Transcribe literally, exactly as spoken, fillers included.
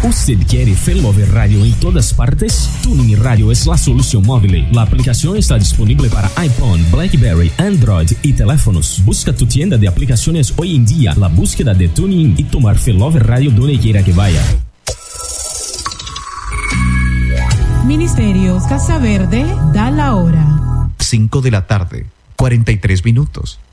¿Usted quiere Failover Radio en todas partes? Tuning Radio es la solución móvil. La aplicación está disponible para iPhone, BlackBerry, Android y teléfonos. Busca tu tienda de aplicaciones hoy en día, la búsqueda de Tuning y tomar Failover Radio donde quiera que vaya. Ministerios Casa Verde da la hora. cinco de la tarde, cuarenta y tres minutos.